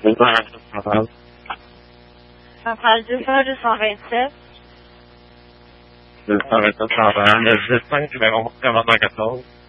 Centrale 227. 227 Centrale, le 5 numéro 94.